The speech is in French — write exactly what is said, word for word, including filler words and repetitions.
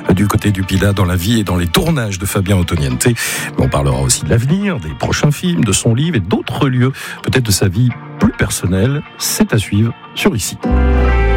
du côté du Pilat, dans la vie et dans les tournages de Fabien Ottoniente. On parlera aussi de l'avenir, des prochains films, de son livre et d'autres lieux, peut-être de sa vie plus personnelle. C'est à suivre sur Ici.